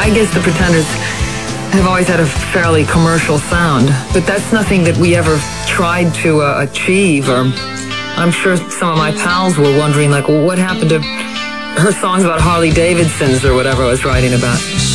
I guess the Pretenders have always had a fairly commercial sound, but that's nothing that we ever tried to achieve. Or I'm sure some of my pals were wondering, like, well, what happened to her songs about Harley Davidsons or whatever I was writing about.